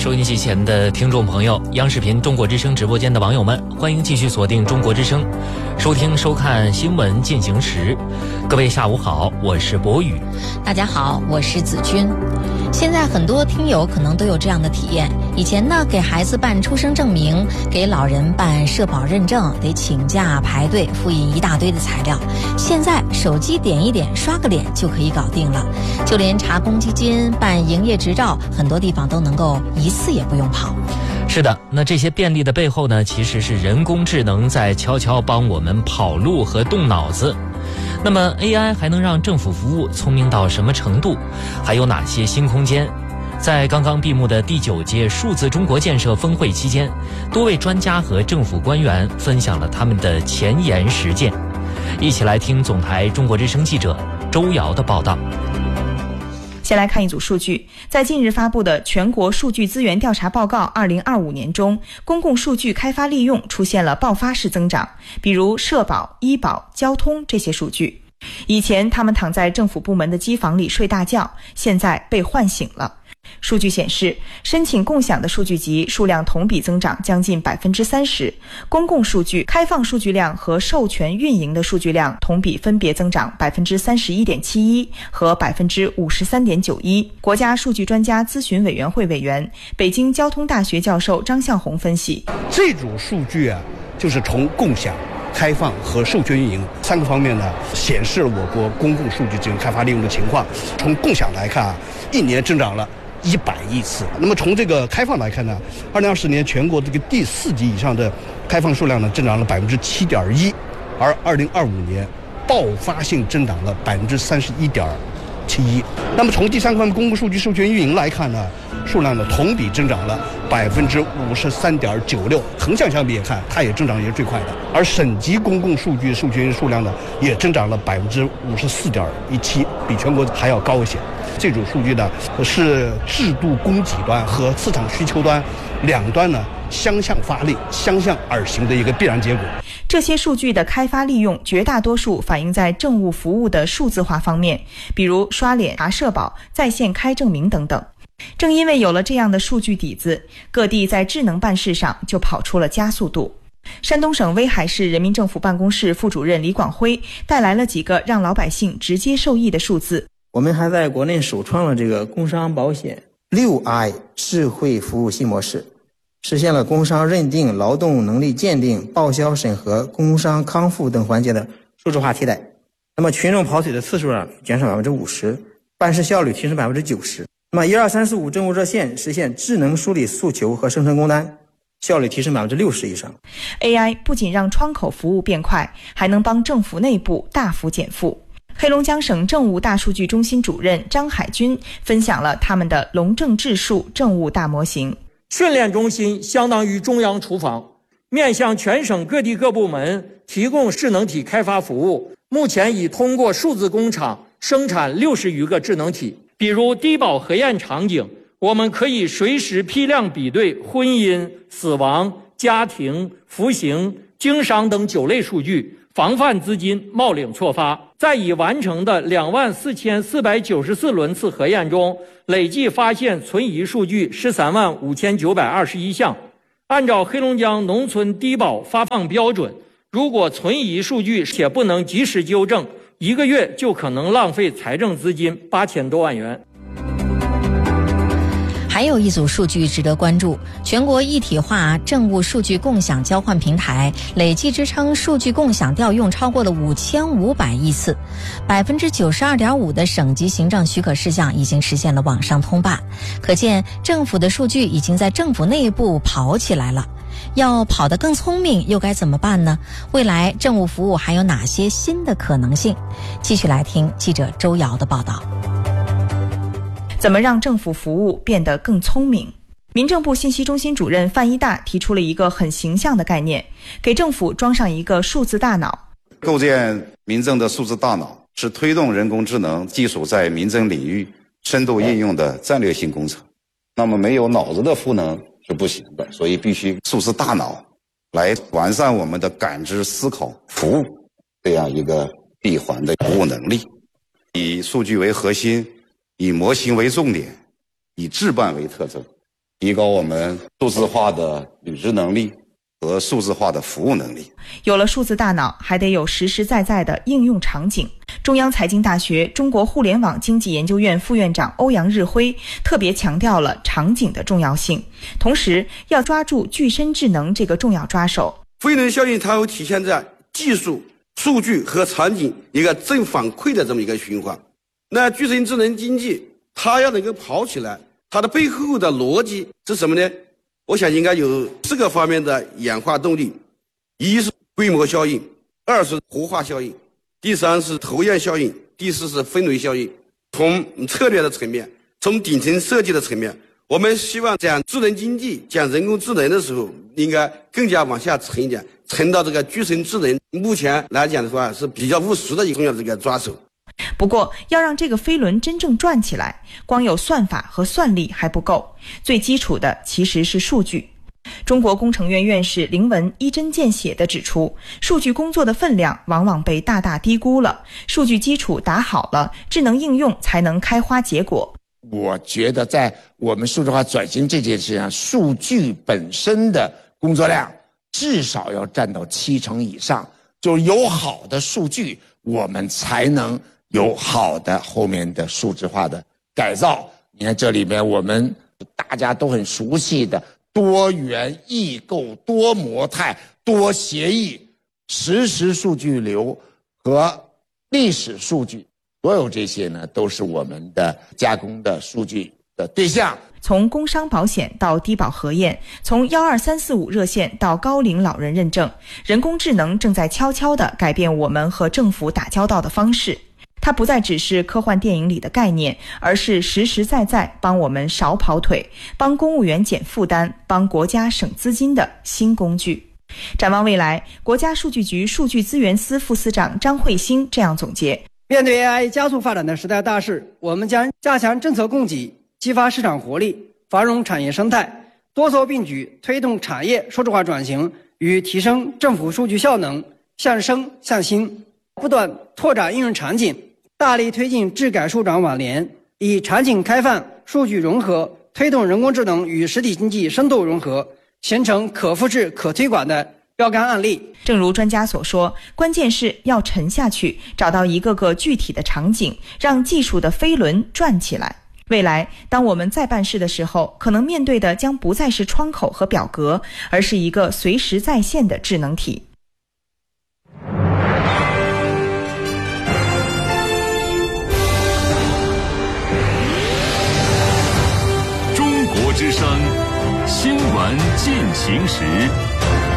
收音机前的听众朋友，央视频中国之声直播间的网友们，欢迎继续锁定中国之声，收听收看新闻进行时。各位下午好，我是博宇。 大家好，我是子君。现在很多听友可能都有这样的体验，以前呢给孩子办出生证明，给老人办社保认证，得请假排队复印一大堆的材料，现在手机点一点刷个脸就可以搞定了。就连查公积金办营业执照，很多地方都能够一次也不用跑。 是的，那这些便利的背后呢，其实是人工智能在悄悄帮我们跑路和动脑子。那么 AI 还能让政府服务聪明到什么程度？还有哪些新空间？在刚刚闭幕的第9届数字中国建设峰会期间，多位专家和政府官员分享了他们的前沿实践。一起来听总台中国之声记者周瑶的报道。 先来看一组数据，在近日发布的全国数据资源调查报告2025年中，公共数据开发利用出现了爆发式增长，比如社保、医保、交通这些数据。以前他们躺在政府部门的机房里睡大觉，现在被唤醒了。数据显示，申请共享的数据集数量同比增长将近30%，公共数据开放数据量和授权运营的数据量同比分别增长31.71%和53.91%。国家数据专家咨询委员会委员、北京交通大学教授张向红分析， 这组数据就是从共享、开放和授权运营3个方面呢，显示了我国公共数据资源开发利用的情况。从共享来看一年增长了100亿次。那么从这个开放来看呢，2020年全国这个第4级以上的开放数量呢增长了7.1%，而2025年爆发性增长了31.71%。那么从第3方面公共数据授权运营来看呢，数量呢同比增长了53.96%，横向相比也看，它也增长也是最快的。而省级公共数据授权数量呢也增长了54.17%，比全国还要高一些。这组数据呢是制度供给端和市场需求端两端呢相向发力、相向而行的一个必然结果。 这些数据的开发利用绝大多数反映在政务服务的数字化方面，比如刷脸、查社保、在线开证明等等。正因为有了这样的数据底子，各地在智能办事上就跑出了加速度。山东省威海市人民政府办公室副主任李广辉带来了几个让老百姓直接受益的数字。 我们还在国内首创了这个工商保险6i 智慧服务新模式，实现了工伤认定、劳动能力鉴定、报销审核、工伤康复等环节的数字化替代。那么群众跑腿的次数减少50%，办事效率提升90%。那么12345政务热线实现智能梳理诉求和生成工单，效率提升60%以上。 AI 不仅让窗口服务变快，还能帮政府内部大幅减负。黑龙江省政务大数据中心主任张海军分享了他们的龙政智数政务大模型。 训练中心相当于中央厨房，面向全省各地各部门提供智能体开发服务。目前已通过数字工厂生产60余个智能体。比如低保核验场景，我们可以随时批量比对婚姻、死亡、家庭、服刑、经商等9类数据，防范资金冒领错发。在已完成的24494轮次核验中，累计发现存疑数据135921项。按照黑龙江农村低保发放标准，如果存疑数据且不能及时纠正，1个月就可能浪费财政资金8000多万元。 还有一组数据值得关注，全国一体化政务数据共享交换平台累计支撑数据共享调用超过了5500亿次，92.5%的省级行政许可事项已经实现了网上通办，可见政府的数据已经在政府内部跑起来了。要跑得更聪明又该怎么办呢？未来政务服务还有哪些新的可能性？继续来听记者周瑶的报道。 怎么让政府服务变得更聪明？民政部信息中心主任范一大提出了一个很形象的概念，给政府装上一个数字大脑。 构建民政的数字大脑是推动人工智能技术在民政领域深度应用的战略性工程。那么没有脑子的赋能是不行的，所以必须数字大脑来完善我们的感知、思考、服务这样一个闭环的服务能力。以数据为核心，以模型为重点，以智办为特征， 提高我们数字化的履职能力和数字化的服务能力。 有了数字大脑，还得有实实在在的应用场景。中央财经大学中国互联网经济研究院副院长欧阳日辉特别强调了场景的重要性，同时要抓住具身智能这个重要抓手。 飞轮效应它会体现在技术、数据和场景一个正反馈的这么一个循环。那具身智能经济它要能够跑起来，它的背后的逻辑是什么呢？我想应该有4个方面的演化动力：一是规模效应，2是活化效应，第3是头雁效应，第4是分类效应。从策略的层面，从顶层设计的层面，我们希望讲智能经济、讲人工智能的时候，应该更加往下沉一点，沉到这个具身智能。目前来讲的话，是比较务实的一个重要的这个抓手。 不过，要让这个飞轮真正转起来，光有算法和算力还不够，最基础的其实是数据。中国工程院院士林文一针见血地指出，数据工作的分量往往被大大低估了，数据基础打好了，智能应用才能开花结果。 我觉得在我们数字化转型这件事上，数据本身的工作量至少要占到70%以上，就有好的数据，我们才能有好的后面的数字化的改造。你看这里面我们大家都很熟悉的多元异构、多模态、多协议、实时数据流和历史数据，所有这些呢都是我们的加工的数据的对象。 从工伤保险到低保核验，从12345热线到高龄老人认证，人工智能正在悄悄地改变我们和政府打交道的方式。它不再只是科幻电影里的概念，而是实实在在帮我们少跑腿，帮公务员减负担，帮国家省资金的新工具。展望未来，国家数据局数据资源司副司长张慧星这样总结： 面对 AI 加速发展的时代大势，我们将加强政策供给，激发市场活力，繁荣产业生态，多措并举，推动产业数字化转型与提升政府数据效能，向生向新，不断拓展应用场景，大力推进智改数转网联，以场景开放、数据融合，推动人工智能与实体经济深度融合，形成可复制、可推广的标杆案例。 正如专家所说，关键是要沉下去，找到一个个具体的场景，让技术的飞轮转起来。未来，当我们在办事的时候，可能面对的将不再是窗口和表格，而是一个随时在线的智能体。 中国之声新闻进行时。